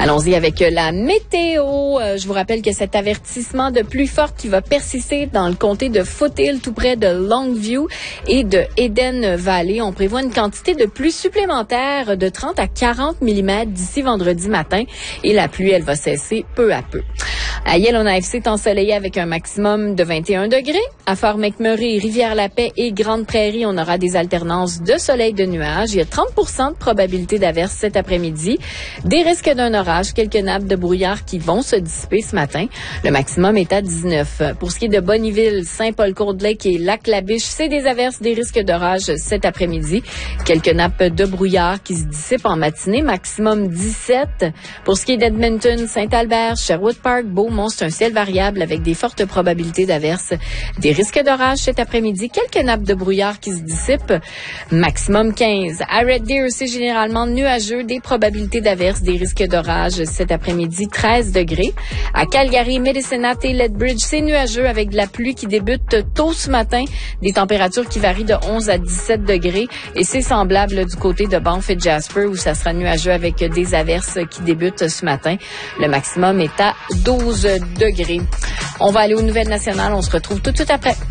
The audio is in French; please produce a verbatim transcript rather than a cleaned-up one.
Allons-y avec la météo. Euh, je vous rappelle que cet avertissement de pluie forte qui va persister dans le comté de Foothill, tout près de Longview et de Eden Valley. On prévoit une quantité de pluie supplémentaire de trente à quarante millimètres d'ici vendredi matin et la pluie, elle va cesser peu à peu. À Yellowknife, c'est ensoleillé avec un maximum de vingt et un degrés. À Fort McMurray, Rivière-la-Paix et Grande-Prairie, on aura des alternances de soleil et de nuages. Il y a trente pour cent de probabilité d'averse cet après-midi. Des risques d'un orage, quelques nappes de brouillard qui vont se dissiper ce matin. Le maximum est à dix-neuf. Pour ce qui est de Bonnyville, Saint-Paul-Court-de-Lake et Lac-la-Biche, c'est des averses, des risques d'orage cet après-midi. Quelques nappes de brouillard qui se dissipent en matinée, maximum dix-sept. Pour ce qui est d'Edmonton, Saint-Albert, Sherwood Park, Beaumont, c'est un ciel variable avec des fortes probabilités d'averses. Des risques d'orage cet après-midi, quelques nappes de brouillard qui se dissipent, maximum quinze. À Red Deer, c'est généralement nuageux, des probabilités d'averses, des risques d'orage cet après-midi, treize degrés. À Calgary, Medicine et Lethbridge, c'est nuageux avec de la pluie qui débute tôt ce matin, des températures qui varient de onze à dix-sept degrés et c'est semblable là, du côté de Banff et Jasper où ça sera nuageux avec des averses qui débutent ce matin. Le maximum est à douze degrés. On va aller aux nouvelles nationales. On se retrouve tout de suite après.